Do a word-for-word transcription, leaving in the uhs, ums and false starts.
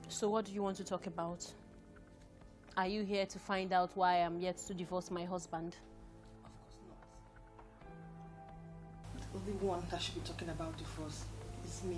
So what do you want to talk about? Are you here to find out why I'm yet to divorce my husband? Of course not. The only one that should be talking about divorce